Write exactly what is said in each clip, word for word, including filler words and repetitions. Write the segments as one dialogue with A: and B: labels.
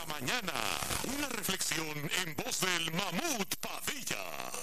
A: mañana. Una reflexión en voz del Mamut Padilla.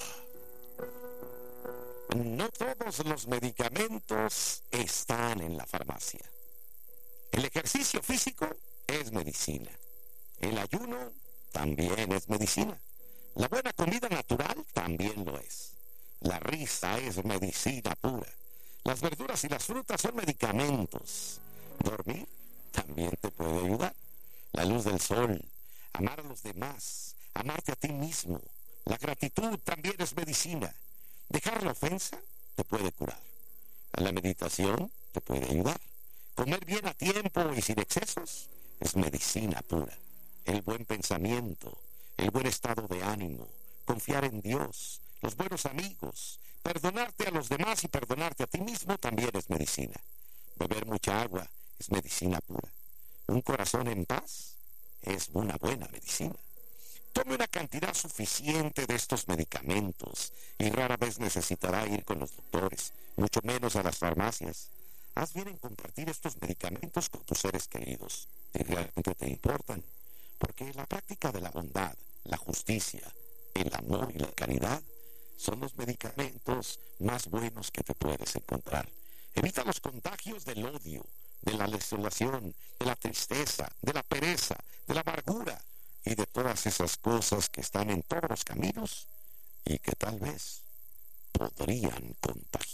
B: No todos los medicamentos están en la farmacia. El ejercicio físico es medicina. El ayuno también es medicina. La buena comida natural también lo es. La risa es medicina pura. Las verduras y las frutas son medicamentos. Dormir también te puede ayudar. La luz del sol, amar a los demás, amarte a ti mismo. La gratitud también es medicina. Dejar la ofensa te puede curar. La meditación te puede ayudar. Comer bien a tiempo y sin excesos es medicina pura. El buen pensamiento, el buen estado de ánimo, confiar en Dios, los buenos amigos, perdonarte a los demás y perdonarte a ti mismo también es medicina. Beber mucha agua es medicina pura. Un corazón en paz es una buena medicina. Tome una cantidad suficiente de estos medicamentos y rara vez necesitará ir con los doctores, mucho menos a las farmacias. Haz bien en compartir estos medicamentos con tus seres queridos, si realmente te importan, porque la práctica de la bondad, la justicia, el amor y la caridad son los medicamentos más buenos que te puedes encontrar. Evita los contagios del odio, de la desolación, de la tristeza, de la pereza, de la amargura y de todas esas cosas que están en todos los caminos y que tal vez podrían contagiar.